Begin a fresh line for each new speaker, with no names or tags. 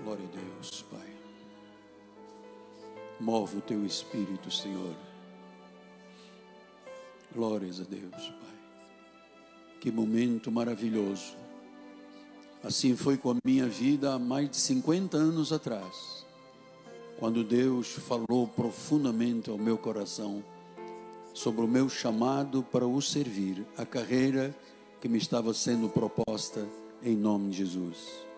Glória a Deus, Pai. Move o teu Espírito, Senhor. Glórias a Deus, Pai. Que momento maravilhoso. Assim foi com a minha vida há mais de 50 anos atrás, quando Deus falou profundamente ao meu coração sobre o meu chamado para o servir, a carreira que me estava sendo proposta em nome de Jesus.